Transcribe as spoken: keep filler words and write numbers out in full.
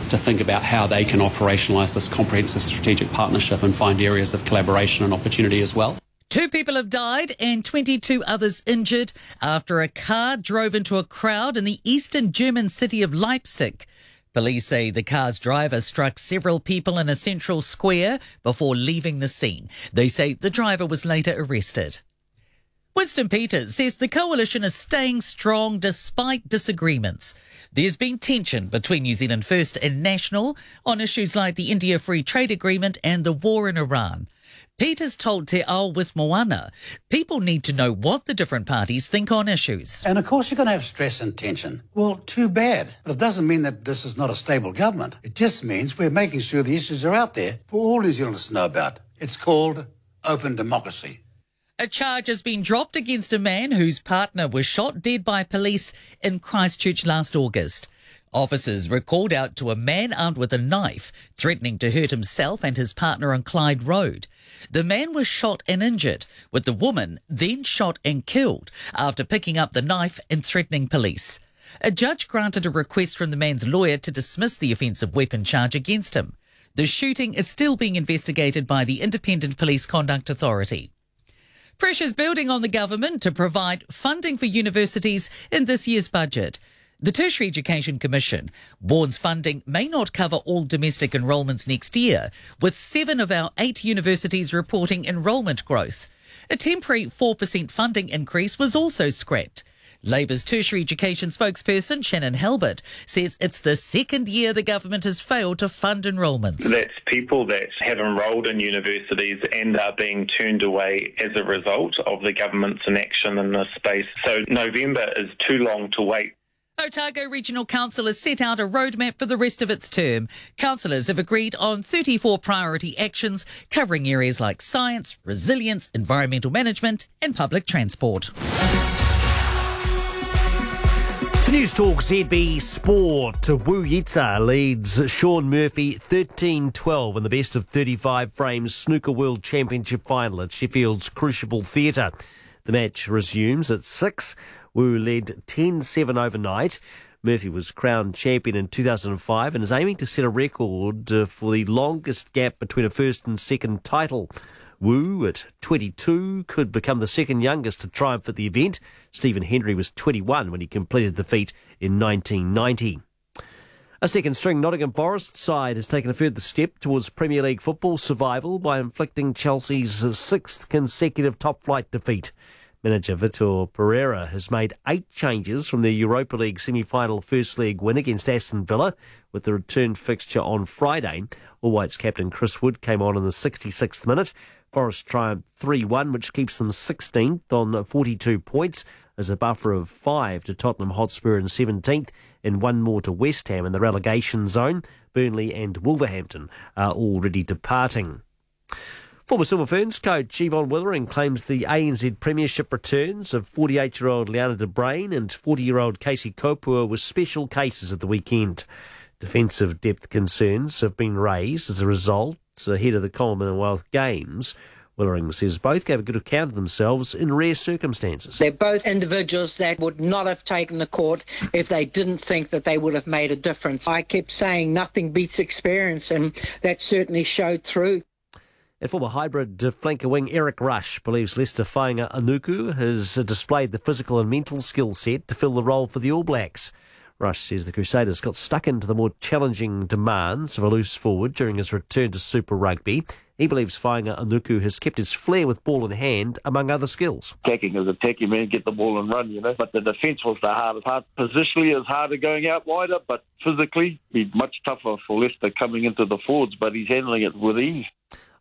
to think about how they can operationalise this comprehensive strategic partnership and find areas of collaboration and opportunity as well. Two people have died and twenty-two others injured after a car drove into a crowd in the eastern German city of Leipzig. Police say the car's driver struck several people in a central square before leaving the scene. They say the driver was later arrested. Winston Peters says the coalition is staying strong despite disagreements. There's been tension between New Zealand First and National on issues like the India Free Trade Agreement and the war in Iran. Peters told Te Ao with Moana, people need to know what the different parties think on issues. And of course you're going to have stress and tension. Well, too bad. But it doesn't mean that this is not a stable government. It just means we're making sure the issues are out there for all New Zealanders to know about. It's called open democracy. A charge has been dropped against a man whose partner was shot dead by police in Christchurch last August. Officers were called out to a man armed with a knife, threatening to hurt himself and his partner on Clyde Road. The man was shot and injured, with the woman then shot and killed after picking up the knife and threatening police. A judge granted a request from the man's lawyer to dismiss the offensive weapon charge against him. The shooting is still being investigated by the Independent Police Conduct Authority. Pressure's building on the government to provide funding for universities in this year's budget. The Tertiary Education Commission warns funding may not cover all domestic enrolments next year, with seven of our eight universities reporting enrolment growth. A temporary four percent funding increase was also scrapped. Labour's tertiary education spokesperson Shannon Halbert says it's the second year the government has failed to fund enrolments. That's people that have enrolled in universities and are being turned away as a result of the government's inaction in this space. So November is too long to wait. Otago Regional Council has set out a roadmap for the rest of its term. Councillors have agreed on thirty-four priority actions covering areas like science, resilience, environmental management and public transport. To News Talk Z B Sport, Wu Yita leads Sean Murphy thirteen twelve in the best of thirty-five frames snooker world championship final at Sheffield's Crucible Theatre. The match resumes at six. Wu led ten seven overnight. Murphy was crowned champion in two thousand five and is aiming to set a record uh, for the longest gap between a first and second title. Wu, at twenty-two, could become the second youngest to triumph at the event. Stephen Hendry was twenty-one when he completed the feat in nineteen ninety. A second-string Nottingham Forest side has taken a further step towards Premier League football survival by inflicting Chelsea's sixth consecutive top-flight defeat. Manager Vitor Pereira has made eight changes from their Europa League semi-final first leg win against Aston Villa with the return fixture on Friday. All Whites captain Chris Wood came on in the sixty-sixth minute. Forest triumphed three one, which keeps them sixteenth on forty-two points. There's a buffer of five to Tottenham Hotspur in seventeenth and one more to West Ham in the relegation zone. Burnley and Wolverhampton are already departing. Former Silver Ferns coach Yvonne Willering claims the A N Z Premiership returns of forty-eight-year-old Liana de Brain and forty-year-old Casey Kopua were special cases at the weekend. Defensive depth concerns have been raised as a result ahead of the Commonwealth Games. Willering says both gave a good account of themselves in rare circumstances. They're both individuals that would not have taken the court if they didn't think that they would have made a difference. I kept saying nothing beats experience, and that certainly showed through. And former hybrid flanker wing Eric Rush believes Lester Fainga Anuku has displayed the physical and mental skill set to fill the role for the All Blacks. Rush says the Crusaders got stuck into the more challenging demands of a loose forward during his return to Super Rugby. He believes Fainga Anuku has kept his flair with ball in hand, among other skills. Attacking is attacking, man, get the ball and run, you know. But the defence was the hardest part. Positionally is harder going out wider, but physically, be much tougher for Lester coming into the forwards, but he's handling it with ease.